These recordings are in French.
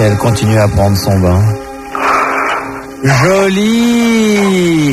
Et elle continue à prendre son bain. Jolie.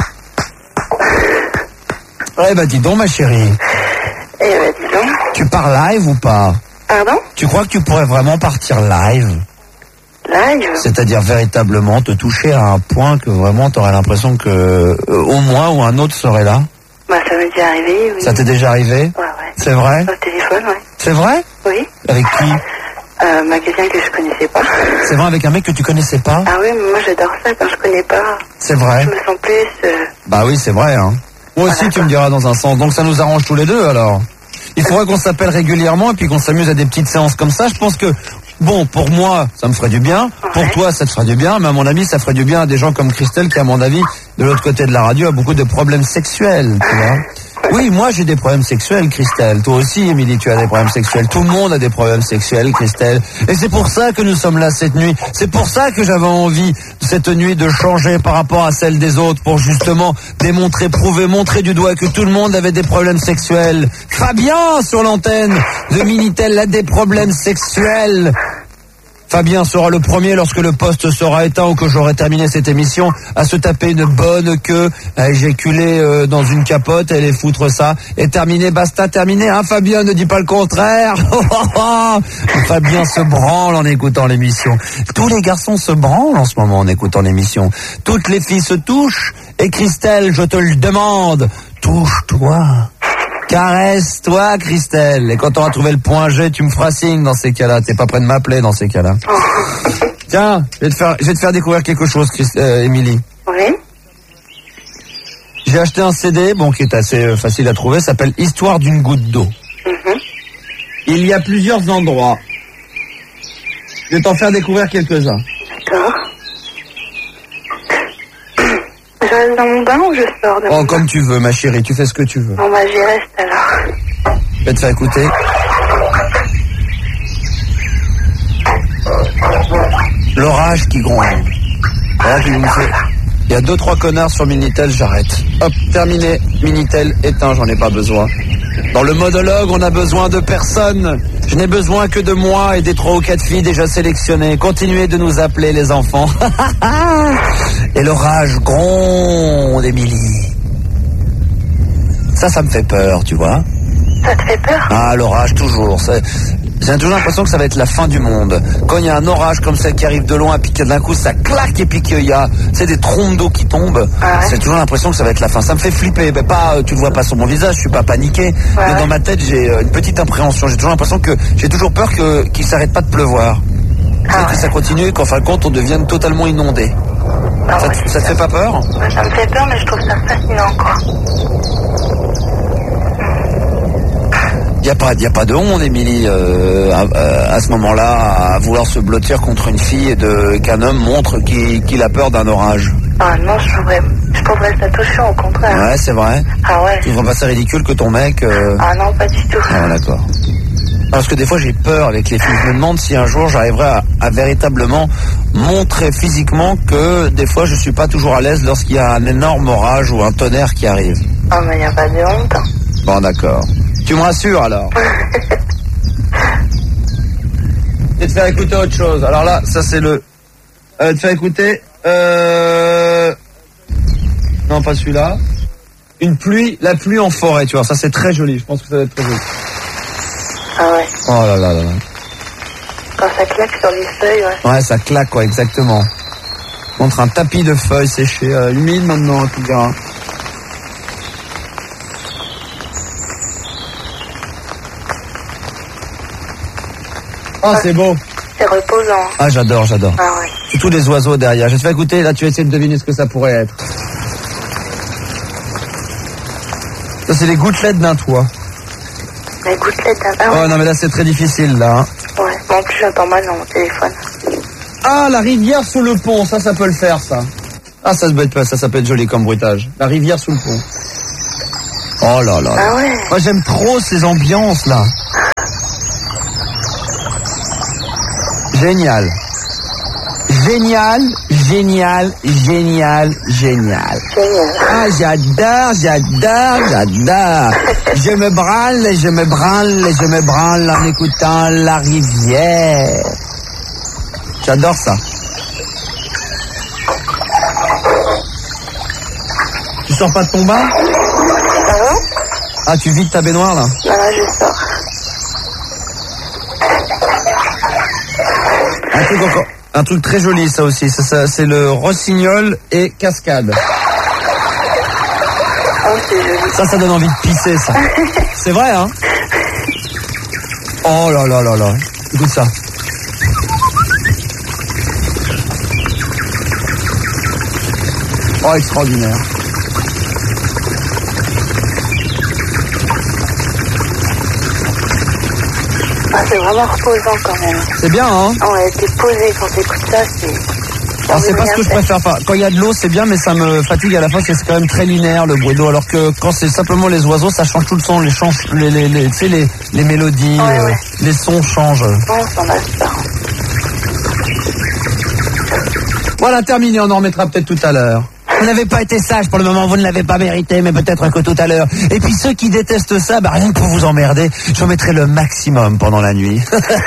Eh ben dis donc ma chérie. Eh ben dis donc. Tu pars live ou pas? Pardon? Tu crois que tu pourrais vraiment partir live? Live? C'est-à-dire véritablement te toucher à un point que vraiment t'aurais l'impression que au moins ou un autre serait là? Bah ça m'est déjà arrivé, oui. Ça t'est déjà arrivé? Ouais. C'est vrai? Au téléphone, ouais. C'est vrai? Oui. Avec qui? Quelqu'un que je connaissais pas. C'est vrai, avec un mec que tu connaissais pas? Ah oui, mais moi j'adore ça quand je connais pas. C'est vrai? Je me sens plus... Bah oui, c'est vrai, hein. Moi aussi, Voilà, tu me diras dans un sens. Donc ça nous arrange tous les deux, alors. Il faudrait qu'on s'appelle régulièrement et puis qu'on s'amuse à des petites séances comme ça. Je pense que, bon, pour moi, ça me ferait du bien. Ouais. Pour toi, ça te ferait du bien. Mais à mon avis, ça ferait du bien à des gens comme Christelle qui, à mon avis, de l'autre côté de la radio, a beaucoup de problèmes sexuels, tu vois. Oui, moi j'ai des problèmes sexuels, Christelle. Toi aussi, Émilie, tu as des problèmes sexuels. Tout le monde a des problèmes sexuels, Christelle. Et c'est pour ça que nous sommes là cette nuit. C'est pour ça que j'avais envie, cette nuit, de changer par rapport à celle des autres, pour justement démontrer, prouver, montrer du doigt que tout le monde avait des problèmes sexuels. Fabien, sur l'antenne de Minitel, a des problèmes sexuels. Fabien sera le premier, lorsque le poste sera éteint ou que j'aurai terminé cette émission, à se taper une bonne queue, à éjaculer dans une capote, et les foutre ça, et terminé, basta, terminé, hein Fabien, ne dis pas le contraire. Fabien se branle en écoutant l'émission. Tous les garçons se branlent en ce moment en écoutant l'émission. Toutes les filles se touchent, et Christelle, je te le demande, touche-toi. Caresse-toi, Christelle. Et quand tu auras trouvé le point G, tu me feras signe dans ces cas-là. T'es pas prêt de m'appeler dans ces cas-là. Tiens, je vais te faire découvrir quelque chose, Émilie. Oui. J'ai acheté un CD, bon, qui est assez facile à trouver, s'appelle Histoire d'une goutte d'eau. Il y a plusieurs endroits. Je vais t'en faire découvrir quelques-uns. D'accord. Je reste dans mon bain ou je sors de mon bain? Comme tu veux, ma chérie, tu fais ce que tu veux. Bon bah j'y reste alors. Je vais te faire écouter. L'orage qui gronde. Voilà, il y a 2-3 connards sur Minitel, j'arrête. Hop, terminé. Minitel éteint, j'en ai pas besoin. Dans le monologue, on a besoin de personne. Je n'ai besoin que de moi et des 3 ou 4 filles déjà sélectionnées. Continuez de nous appeler, les enfants. Et l'orage gronde, Émilie. Ça me fait peur, tu vois. Ça te fait peur? Ah, l'orage, toujours. J'ai toujours l'impression que ça va être la fin du monde. Quand il y a un orage comme ça qui arrive de loin, puis que d'un coup ça claque, et puis qu'il y a des trompes d'eau qui tombent, j'ai toujours l'impression que ça va être la fin. Ça me fait flipper. Mais pas, tu le vois pas sur mon visage, je suis pas paniqué. Mais dans ma tête, j'ai une petite appréhension. J'ai toujours l'impression que j'ai toujours peur qu'il s'arrête pas de pleuvoir. Que ça continue et qu'en fin de compte on devienne totalement inondé. Ça te fait pas peur? Ça me fait peur, mais je trouve ça fascinant, quoi. Il n'y a pas de honte, Émilie, à ce moment-là, à vouloir se blottir contre une fille et qu'un homme montre qu'il a peur d'un orage. Ah non, je trouverais ça touchant, au contraire. Ouais, c'est vrai. Ah ouais. Tu trouves pas ça ridicule que ton mec... Ah non, pas du tout. Ah d'accord. Parce que des fois j'ai peur avec les filles. Je me demande si un jour j'arriverai à véritablement montrer physiquement que des fois je suis pas toujours à l'aise lorsqu'il y a un énorme orage ou un tonnerre qui arrive. Ah mais il n'y a pas de honte. Bon d'accord. Tu me rassures alors. Et te faire écouter autre chose. Alors là, ça c'est le... te faire écouter... Non, pas celui-là. La pluie en forêt, tu vois. Ça c'est très joli. Je pense que ça va être très joli. Ah ouais. Oh là là là là. Quand ça claque sur les feuilles, ouais. Ouais, ça claque, quoi, exactement. Contre un tapis de feuilles séchées, humide maintenant, tu diras. Oh, c'est beau. C'est reposant. Ah, j'adore. Ah ouais. Surtout les oiseaux derrière. Je vais te faire écouter, là, tu vas essayer de deviner ce que ça pourrait être. Ça, c'est les gouttelettes d'un toit. Les gouttelettes d'un... Ah ouais. ouais. Non, mais là, c'est très difficile, là. Hein. Ouais. En plus, j'entends mal dans mon téléphone. Ah, la rivière sous le pont. Ça peut le faire, ça. Ah, ça peut être joli comme bruitage. La rivière sous le pont. Oh là là. Ah ouais. Moi, j'aime trop ces ambiances, là. Génial. Ah, j'adore. Je me branle en écoutant la rivière. J'adore ça. Tu sors pas de ton bain? Pardon? Ah, tu vides ta baignoire là? Non, là, je sors. Un truc très joli ça aussi, ça c'est le rossignol et cascade. Oh, c'est joli. Ça donne envie de pisser ça. C'est vrai hein? Oh là là là là, écoute ça. Oh, extraordinaire. Ah, c'est vraiment reposant quand même. C'est bien hein? Ouais, t'es posé quand t'écoutes ça, c'est... Alors, c'est pas ce que je préfère pas. Quand il y a de l'eau, c'est bien, mais ça me fatigue à la fin, c'est quand même très linéaire le bruit d'eau. Alors que quand c'est simplement les oiseaux, ça change tout le son, tu sais, les mélodies, ouais. Les sons changent. On s'en va ça. Voilà, terminé, on en remettra peut-être tout à l'heure. Vous n'avez pas été sage pour le moment, vous ne l'avez pas mérité, mais peut-être que tout à l'heure. Et puis ceux qui détestent ça, rien que pour vous emmerder, j'en mettrai le maximum pendant la nuit.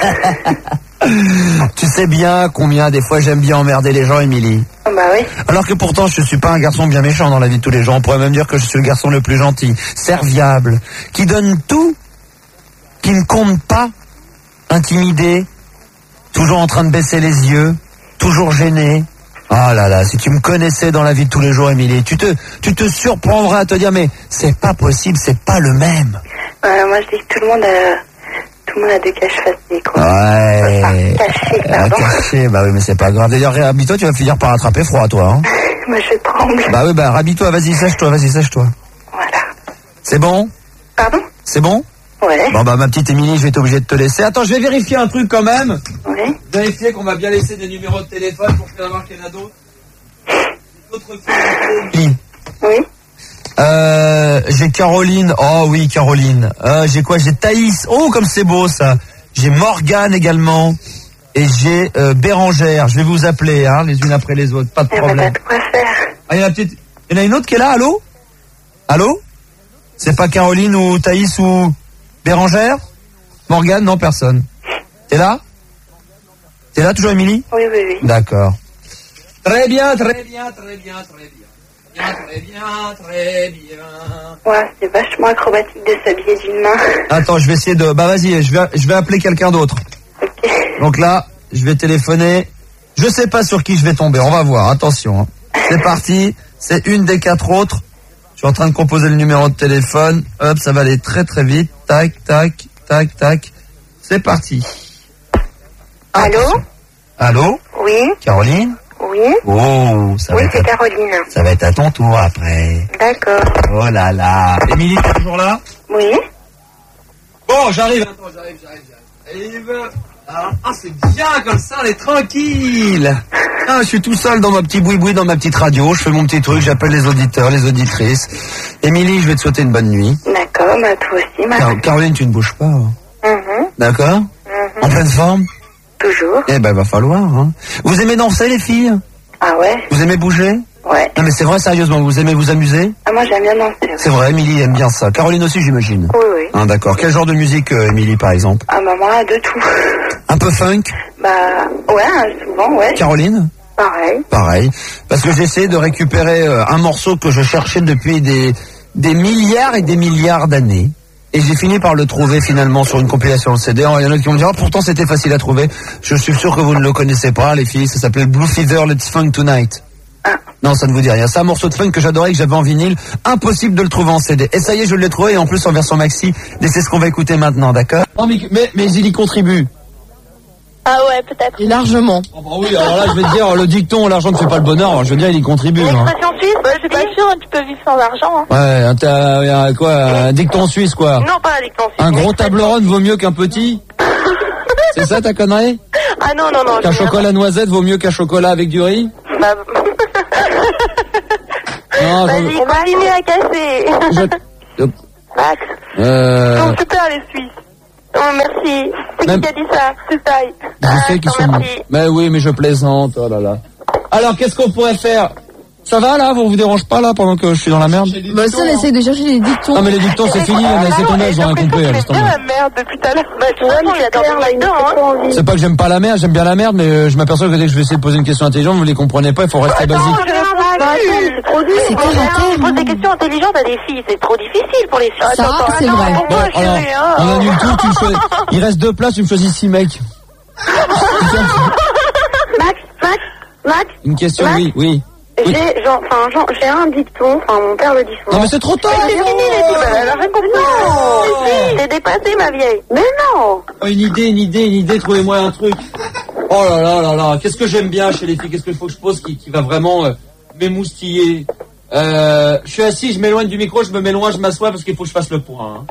Tu sais bien combien des fois j'aime bien emmerder les gens, Émilie. Bah oui. Alors que pourtant je suis pas un garçon bien méchant dans la vie de tous les gens. On pourrait même dire que je suis le garçon le plus gentil, serviable, qui donne tout, qui ne compte pas, intimidé, toujours en train de baisser les yeux, toujours gêné. Ah là là, si tu me connaissais dans la vie de tous les jours, Émilie, tu te surprendrais à te dire mais c'est pas possible, c'est pas le même. Moi je dis que tout le monde a des caches facées, quoi. Ouais. Enfin, caché, pardon. Caché, bah oui, mais c'est pas grave. D'ailleurs, rhabille-toi, tu vas finir par attraper froid, toi. Hein. Moi, je tremble. Bah oui, rhabille-toi, vas-y, sèche-toi. Voilà. C'est bon? Pardon? C'est bon? Ouais. Bon, ma petite Émilie, je vais être obligé de te laisser. Attends, je vais vérifier un truc quand même. Oui. Vérifier qu'on m'a bien laissé des numéros de téléphone pour faire voir qu'il y en a d'autres. D'autres filles. Oui. J'ai Caroline. Oh oui, Caroline. J'ai quoi? J'ai Thaïs. Oh, comme c'est beau ça. J'ai Morgane également. Et j'ai Bérangère. Je vais vous appeler, hein, les unes après les autres. Pas de problème. Pas de quoi faire. Ah, il y en a une autre qui est là. Allô? Allô? C'est pas Caroline ou Thaïs ou Bérangère? Morgane? Non, personne. T'es là? T'es là toujours, Émilie? Oui. D'accord. Très bien. Ouais, c'est vachement acrobatique de s'habiller d'une main. Attends, je vais essayer de... vas-y, je vais appeler quelqu'un d'autre. Ok. Donc là, je vais téléphoner. Je sais pas sur qui je vais tomber, on va voir, attention. Hein. C'est parti, c'est une des 4 autres. Je suis en train de composer le numéro de téléphone. Hop, ça va aller très très vite. Tac. C'est parti. Allô? Allô? Oui. Caroline? Oui. Oh, Oui, c'est Caroline. Ça va être à ton tour après. D'accord. Oh là là. Émilie, t'es toujours là? Oui. Bon, j'arrive. C'est bien comme ça, on est tranquille. Je suis tout seul dans ma petite boui-boui, dans ma petite radio. Je fais mon petit truc, j'appelle les auditeurs, les auditrices. Émilie, je vais te souhaiter une bonne nuit. D'accord, toi aussi, Caroline, tu ne bouges pas. D'accord? En pleine forme? Toujours. Eh ben, va falloir. Hein. Vous aimez danser, les filles? Ah ouais? Vous aimez bouger? Ouais. Non, mais c'est vrai, sérieusement, vous aimez vous amuser? Ah, moi, j'aime bien danser. Ouais. C'est vrai, Émilie aime bien ça. Caroline aussi, j'imagine. Oui. Ah, d'accord. Quel genre de musique, Émilie, par exemple? Ah, moi, de tout. Un peu funk? Ouais, souvent, ouais. Caroline? Pareil. Parce que j'essaie de récupérer un morceau que je cherchais depuis des milliards et des milliards d'années. Et j'ai fini par le trouver finalement sur une compilation de CD. Il y en a qui vont me dire, pourtant c'était facile à trouver. Je suis sûr que vous ne le connaissez pas, les filles. Ça s'appelle Blue Feather, Let's Funk Tonight. Ah. Non, ça ne vous dit rien. C'est un morceau de funk que j'adorais, que j'avais en vinyle. Impossible de le trouver en CD. Et ça y est, je l'ai trouvé, et en plus en version maxi. Et c'est ce qu'on va écouter maintenant, d'accord? Non, mais il y contribue. Ah ouais, peut-être. Et largement. Oh bah oui, alors là, je vais te dire, le dicton, l'argent ne fait pas le bonheur. Alors, je veux dire, il y contribue. L'expression suisse, je suis pas sûre, tu peux vivre sans argent. Hein. Ouais, quoi, un dicton suisse, quoi. Non, pas un dicton suisse. Un gros Toblerone vaut mieux qu'un petit? C'est ça ta connerie? Ah non. Qu'un chocolat noisette vaut mieux qu'un chocolat avec du riz? Bah... Non, vas-y, continue à casser. Max. Ils sont super, les Suisses. Oh, merci. C'est qui qui a dit ça? C'est ça. Je sais qu'ils sont... Mais oui, mais je plaisante. Oh là là. Alors, qu'est-ce qu'on pourrait faire? Ça va là, vous dérange pas là pendant que je suis dans la merde? Bah ça, on essaie de chercher les dictons. Non mais les dictons c'est fini, on a laissé tomber, j'ai rien compris. J'aime bien la merde depuis tout à l'heure. Bah tu vois, j'adore la merde. C'est pas que j'aime pas la merde, j'aime bien la merde, mais je m'aperçois que dès que je vais essayer de poser une question intelligente, vous les comprenez pas, il faut rester basique. C'est trop dur. C'est quand pose des questions intelligentes à des filles, c'est trop difficile pour les filles. Ça, c'est vrai. Bon, alors, on annule tout, tu me choisis. Il reste 2 places, tu me choisis 6 mecs. Max. Une question, oui. J'ai un dicton, mon père le dit souvent. Non mais c'est trop tard. C'est fini les filles, elle a rien compris. T'es dépassée ma vieille. Mais non. Oh, une idée, trouvez-moi un truc. Oh là, qu'est-ce que j'aime bien chez les filles, qu'est-ce qu'il faut que je pose qui va vraiment m'émoustiller. Je suis assis, je m'éloigne du micro, je me mets loin, je m'assois parce qu'il faut que je fasse le point.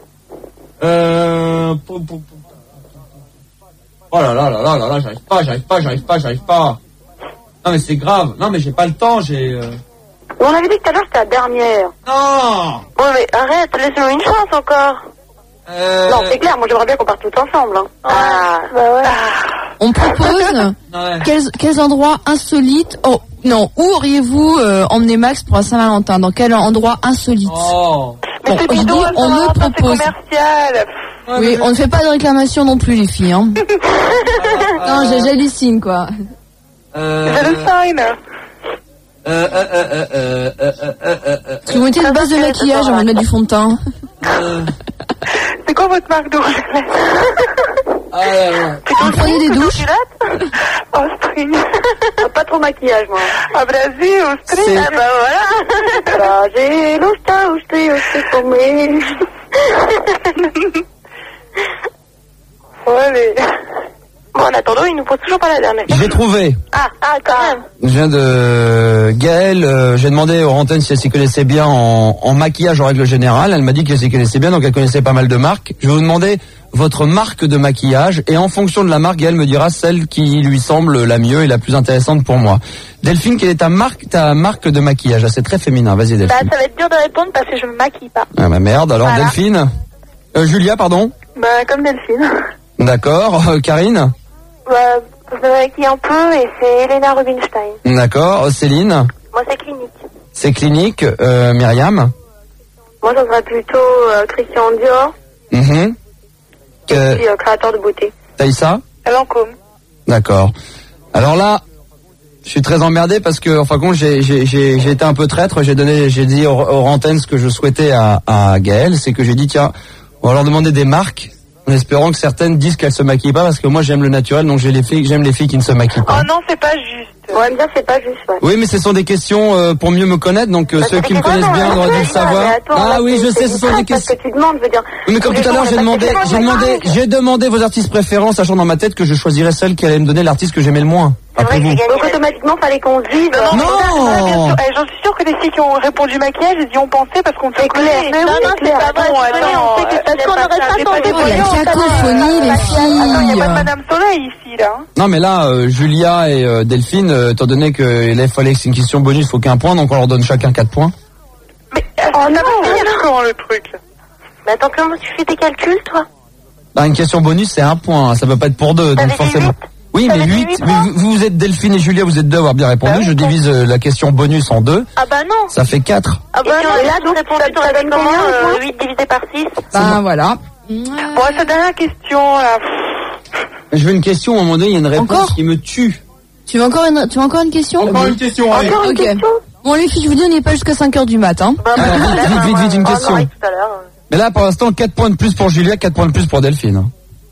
Oh là, j'arrive pas. Non mais c'est grave. Non mais j'ai pas le temps, On avait dit que tout à l'heure c'était la dernière. Non. Ouais mais arrête, laisse-nous une chance encore. Non c'est clair, moi j'aimerais bien qu'on parte tous ensemble. Bah ouais. On propose quels endroits insolites. Oh non, où auriez-vous emmené Max pour la Saint-Valentin? Dans quel endroit insolite? Mais c'est bidon, on me propose. Commercial. Oui, on ne fait pas de réclamation non plus les filles. Hein. Non, j'hallucine quoi. C'est le sign. Si vous mettez une base de maquillage, on va mettre du fond de teint. C'est quoi votre marque de rouge à lèvres? Vous prenez des douches? Oh, string. Pas trop maquillage, moi. Ah, Brasil, au string. Ah, bah voilà. Brasil, au string, comer. Ouais, mais... Bon, en attendant, il nous pose toujours pas la dernière. J'ai trouvé. Ah, quand même. Je viens de Gaëlle. J'ai demandé aux antennes si elle s'y connaissait bien en maquillage en règle générale. Elle m'a dit qu'elle s'y connaissait bien, donc elle connaissait pas mal de marques. Je vais vous demander votre marque de maquillage et en fonction de la marque, Gaëlle me dira celle qui lui semble la mieux et la plus intéressante pour moi. Delphine, quelle est ta marque de maquillage? C'est très féminin. Vas-y, Delphine. Bah, ça va être dur de répondre parce que je me maquille pas. Ah bah merde. Alors voilà. Delphine. Julia, pardon. Bah, comme Delphine. D'accord. Karine. Bah, je me maquille un peu et c'est Elena Rubinstein. D'accord. Céline. Moi, c'est Clinique. C'est Clinique. Myriam. Moi, ça serait plutôt Christian Dior. Et puis créateur de beauté. Taïssa. Lancôme. D'accord. Alors là, je suis très emmerdé parce que, en fin de compte, j'ai été un peu traître. J'ai dit aux antennes ce que je souhaitais à Gaëlle, c'est que j'ai dit tiens, on va leur demander des marques. En espérant que certaines disent qu'elles se maquillent pas parce que moi j'aime le naturel, donc j'aime les filles qui ne se maquillent pas. Oh non, c'est pas juste. Ouais, bien c'est pas juste. Ouais. Oui, mais ce sont des questions pour mieux me connaître, donc ceux qui me connaissent bien auraient dû le savoir. Attends, oui, je sais, ce sont des questions. Parce que tu demandes, je veux dire. Oui, mais comme tout à l'heure, j'ai demandé vos artistes préférents, sachant dans ma tête que je choisirais celle qui allait me donner l'artiste que j'aimais le moins. Après vous. Donc automatiquement, fallait qu'on se dise. Non. J'en suis sûre que les filles qui ont répondu maquillage, elles y ont pensé parce qu'on fait clair. Mais oui, c'est pas bon. Est-ce qu'on aurait pas tenté de cacophonie, les filles. Attends, il n'y a pas de Madame Soleil ici, là. Non, mais là, Julia et Delphine, étant donné qu'il fallait que c'est une question bonus, il faut qu'un point, donc on leur donne chacun 4 points. Mais on n'a pas fini comment le truc? Mais attends, comment tu fais tes calculs, toi? Bah, une question bonus, c'est 1 point, ça peut pas être pour 2, donc forcément. Oui, mais 8, vous êtes Delphine et Julia, vous êtes 2 à avoir bien répondu. Je divise la question bonus en 2. Ah bah non. Ça fait 4. Ah bah non, là, tu réponds, t'aurais donné comment 8 divisé par 6. Bah voilà. Bon, cette dernière question, là. Je veux une question, à un moment donné, il y a une réponse qui me tue. Tu veux encore une question? Encore une question, allez. Encore une question? Bon, les filles, je vous dis, on n'est pas jusqu'à 5h du matin. Alors, vite, une question. Mais là, pour l'instant, 4 points de plus pour Julia, 4 points de plus pour Delphine.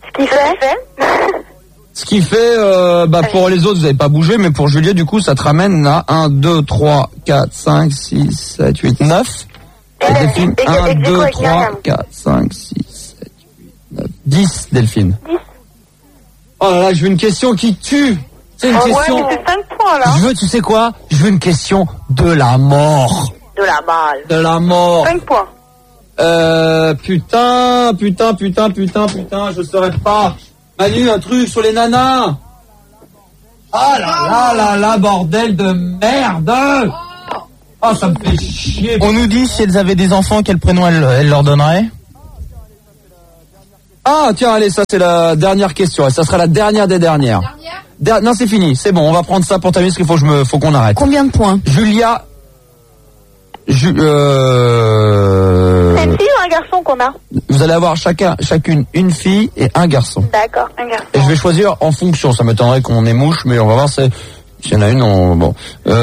Ce qui fait, pour les autres, vous n'avez pas bougé, mais pour Julia, du coup, ça te ramène à 1, 2, 3, 4, 5, 6, 7, 8, 9. Et Delphine, 1, 2, 3, 4, 5, 6, 7, 8, 9, 10, Delphine. 10. Oh là là, je veux une question qui tue. C'est une question. Ouais, mais c'est 5 points, là. Je veux, tu sais quoi? Je veux une question de la mort. De la balle. De la mort. 5 points. Putain, je saurais pas. Manu, un truc sur les nanas. Ah là, bordel de merde. Oh, ça me fait chier. On nous dit si elles avaient des enfants, quel prénom elles leur donneraient. Ah, tiens, allez, ça c'est la dernière question. Ça sera la dernière des dernières. Non, c'est fini. C'est bon, on va prendre ça pour terminer parce qu'il faut qu'on arrête. Combien de points? Julia. C'est une fille ou un garçon qu'on a? Vous allez avoir chacune une fille et un garçon. D'accord, un garçon. Et je vais choisir en fonction. Ça m'étonnerait qu'on ait mouche, mais on va voir s'il y en a une. Bon.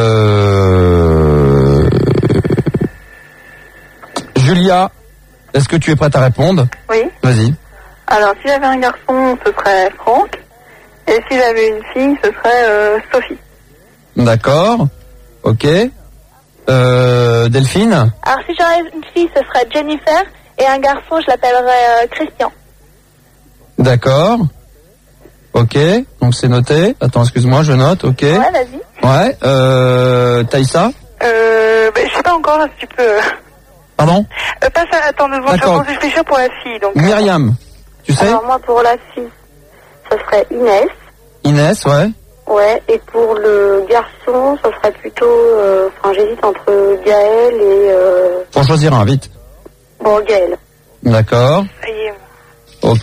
Julia, est-ce que tu es prête à répondre? Oui. Vas-y. Alors, si j'avais un garçon, ce serait Franck. Et si j'avais une fille, ce serait Sophie. D'accord. Ok. Delphine? Alors, si j'avais une fille, ce serait Jennifer. Et un garçon, je l'appellerais Christian. D'accord. Ok. Donc, c'est noté. Attends, excuse-moi, je note. Ok. Ouais, vas-y. Ouais. Taïssa? Je sais pas encore si tu peux... Pardon? Attends 2 secondes, je vais réfléchir pour la fille. Donc, Myriam, tu sais? Alors moi, pour la fille, ça serait Inès. Inès, ouais. Ouais, et pour le garçon, ça serait plutôt... j'hésite entre Gaël et... Faut choisir un, vite. Bon, Gaël. D'accord. Ça y est. Ok.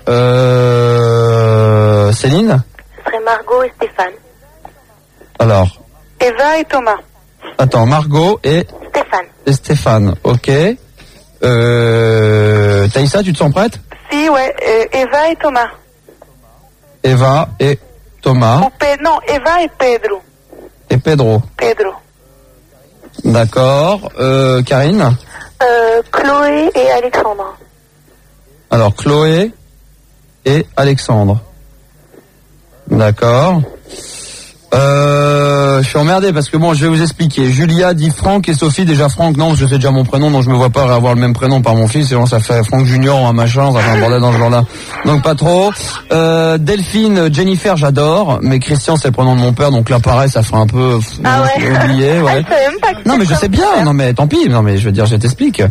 Céline? Ce serait Margot et Stéphane. Alors? Eva et Thomas. Attends, Margot et... Stéphane, ok. Taïssa, tu te sens prête? Si, ouais. Eva et Thomas. Eva et Thomas. Non, Eva et Pedro. Et Pedro. D'accord. Karine? Chloé et Alexandre. Alors, Chloé et Alexandre. D'accord. Je suis emmerdé parce que bon, je vais vous expliquer. Julia dit Franck et Sophie. Déjà Franck, non, parce que c'est déjà mon prénom, donc je me vois pas avoir le même prénom par mon fils. Sinon, ça fait Franck Junior ou un machin, ça fait un bordel dans ce genre-là. Donc pas trop. Delphine, Jennifer, j'adore, mais Christian, c'est le prénom de mon père, donc là pareil, ça ferait un peu oublié. Ouais. Non, mais je sais bien. Non, mais tant pis. Non, mais je veux dire, je t'explique.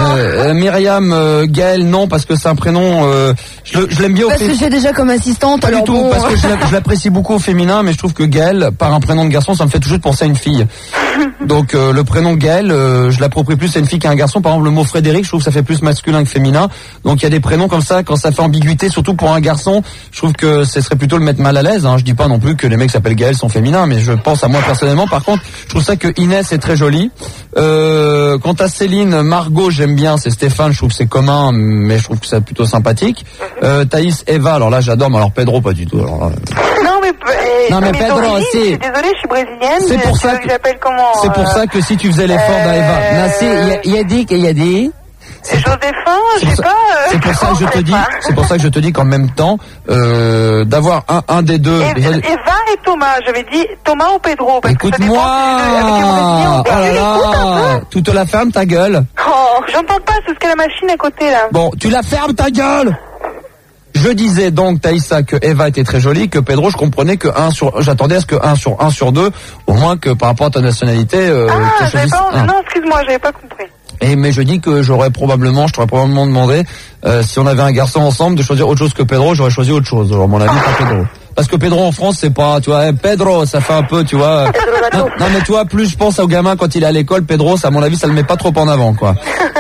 Myriam, Gaël, non, parce que c'est un prénom. Je l'aime bien au féminin. Parce que j'ai déjà comme assistante. Pas du tout, parce que je l'apprécie beaucoup au féminin, mais je trouve que Gaël, par un prénom de garçon, ça me fait toujours penser à une fille. Donc le prénom Gaël, je l'approprie plus à une fille qu'à un garçon. Par exemple, le mot Frédéric, je trouve que ça fait plus masculin que féminin. Donc il y a des prénoms comme ça, quand ça fait ambiguïté, surtout pour un garçon, je trouve que ce serait plutôt le mettre mal à l'aise. Je dis pas non plus que les mecs qui s'appellent Gaël sont féminins, mais je pense à moi personnellement. Par contre, je trouve ça que Inès est très jolie. Quant à Céline, Margot, j'aime bien, c'est Stéphane, je trouve que c'est commun, mais je trouve que c'est plutôt sympathique. Thaïs, Eva, alors là j'adore, mais alors Pedro pas du tout. Alors là, non mais Pedro aussi. Je suis désolée, je suis brésilienne. C'est pour ça que j'appelle comment. C'est pour ça que si tu faisais l'effort d'Eva. Il y a dit. Joséphin, je sais pas. C'est pour ça que je te dis. C'est pour ça que je te dis qu'en même temps, d'avoir un des deux. Eva et Thomas. J'avais dit Thomas ou Pedro. Écoute-moi. Oh là là. Tu te la fermes ta gueule. Oh, j'entends pas. C'est ce qu'est la machine à côté là. Bon, tu la fermes ta gueule. Je disais donc, Taïssa, que Eva était très jolie, que Pedro, je comprenais que j'attendais à ce que 1 sur 2, au moins que par rapport à ta nationalité, non, excuse-moi, j'avais pas compris. Mais je dis que je t'aurais probablement demandé, si on avait un garçon ensemble, de choisir autre chose que Pedro, j'aurais choisi autre chose. Alors, à mon avis, pas Pedro. Parce que Pedro en France, c'est pas, tu vois, Pedro, ça fait un peu, tu vois. Non, mais tu vois, plus je pense au gamin quand il est à l'école, Pedro, ça, à mon avis, ça le met pas trop en avant, quoi.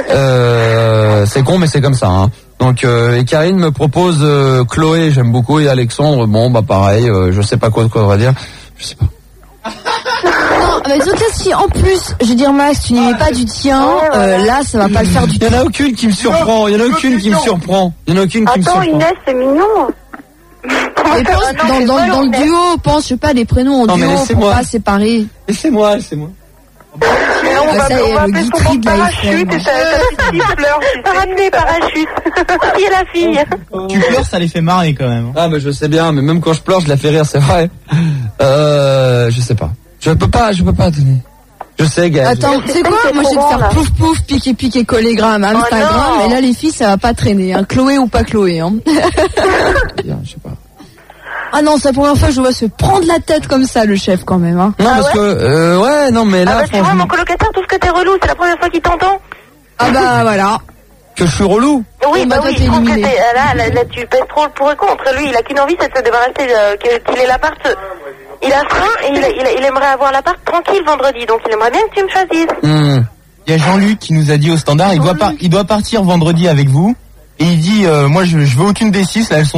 C'est con, mais c'est comme ça, Donc, et Karine me propose Chloé, j'aime beaucoup, et Alexandre, bon, bah pareil, je sais pas quoi on va dire, je sais pas. Non, mais disons que si en plus, je veux dire Max, tu n'y mets pas du tien, là ça va pas le faire du tout. Il y en a aucune qui me surprend, Attends, Inès, c'est mignon. Mais pense, dans le duo, pense, je sais pas, les prénoms en duo pour pas séparer. Laissez-moi. On va appeler son nom parachute et ta petite pleure. T'as rappelé parachute. Qui est la fille? Tu pleures, ça les fait marrer quand même. Ah, mais je sais bien, mais même quand je pleure, je la fais rire, c'est vrai. Je sais pas. Je peux pas donner. Je sais, Gaël. Attends, c'est quoi? Moi, je vais te faire pouf pouf, piquer collégramme, Instagram, et là, les filles, ça va pas traîner, Chloé ou pas Chloé, Je sais pas. Ah non, c'est la première fois que je vois se prendre la tête comme ça, le chef, quand même, Non, parce que, non, mais là, tu vois, mon colocataire trouve que t'es relou, c'est la première fois qu'il t'entend. Ah bah, voilà. Que je suis relou? Oui, bah oui, je trouve que là, tu pèses trop le pour et contre. Lui, il a qu'une envie, c'est de se débarrasser, qu'il ait l'appart. Il a faim et il aimerait avoir l'appart tranquille vendredi, donc il aimerait bien que tu me choisisses. Il y a Jean-Luc qui nous a dit au standard, il doit partir vendredi avec vous, et il dit, moi je veux aucune des 6, là elles sont